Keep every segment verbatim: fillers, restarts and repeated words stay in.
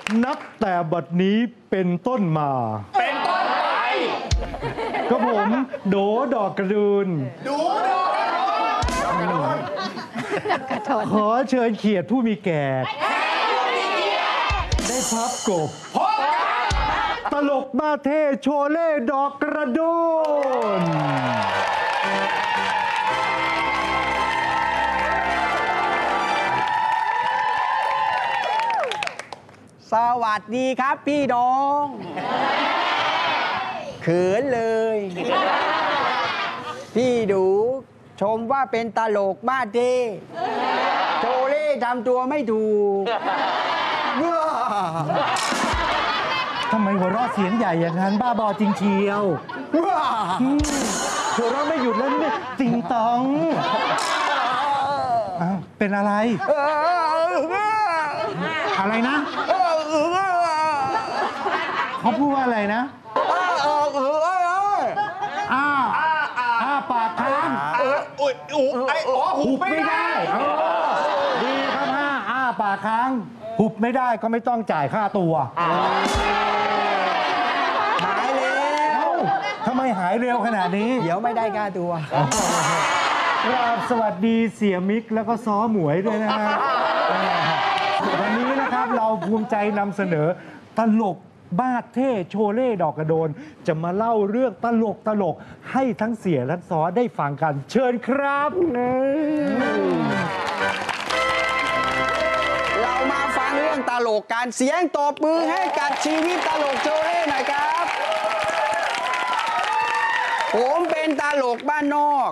นับแต่บัดนี้เป็นต้นมาเป็นต้นไปก็ผมโดดอกกระดูนดูดอกกระดูนขอเชิญเขียดผู้มีแก่ได้พับกบตลกมาเท่โชเล่ดอกกระโดนสวัสดีครับพี่น้องเขินเลย พี่ดูชมว่าเป็นตลกมาเท่โชเล่ทำตัวไม่ถูกทำไมหัวเราะเสียงใหญ่อย่างนั้นบ้าบอจริงเชียวหัวเราะไม่หยุดแล้วเนี่ยติงตองอ้าวเป็นอะไรอะไรนะเขาพูดว่าอะไรนะอ้าอ้าปากค้างอุ้ยอูไออ๋อหูไม่ได้ดีครับห้าอ้าปากค้างหุบไม่ได้ก็ไม่ต้องจ่ายค่าตัวหายแล้วทำไมหายเร็วขนาดนี้เดี๋ยวไม่ได้ค่าตัวกราบสวัสดีเสียมิกแล้วก็ซ้อหมวยด้วยนะฮะวันนี้นะครับเราภูมิใจนำเสนอตลกบ้าเท่โชเล่ดอกกระโดนจะมาเล่าเรื่องตลกตลกให้ทั้งเสียและซ้อได้ฟังกันเชิญครับเรามาฟังเรื่องตลกการเสียงตบมือให้กับชีวิตตลกโชเล่หน่อยครับผมเป็นตลกบ้านนอก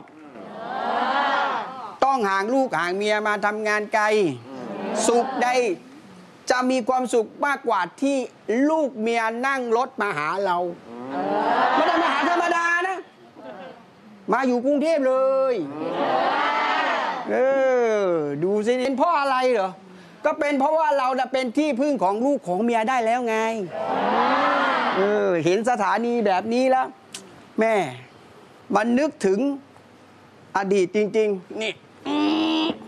ต้องห่างลูกห่างเมียมาทำงานไกลสุขใดจะมีความสุขมากกว่าที่ลูกเมียนั่งรถมาหาเราไม่ได้มาหาธรรมดานะมาอยู่กรุงเทพเลยเออดูสิเป็นเพราะอะไรเหรอก็เป็นเพราะว่าเราเป็นที่พึ่งของลูกของเมียได้แล้วไงเออเห็นสถานีแบบนี้แล้วแม่มันนึกถึงอดีตจริงๆนี่